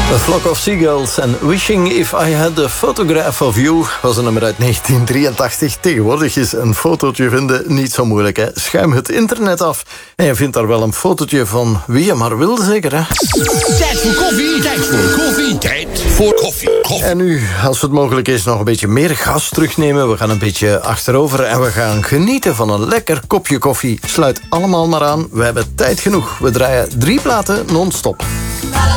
A Flock of Seagulls en Wishing If I Had a Photograph of You was een nummer uit 1983. Tegenwoordig is een fotootje vinden niet zo moeilijk, hè. Schuim het internet af en je vindt daar wel een fotootje van wie je maar wil, zeker, hè. Tijd voor koffie, tijd voor koffie, tijd voor koffie. En nu, als het mogelijk is, nog een beetje meer gas terugnemen. We gaan een beetje achterover en we gaan genieten van een lekker kopje koffie. Sluit allemaal maar aan, we hebben tijd genoeg. We draaien 3 platen non-stop.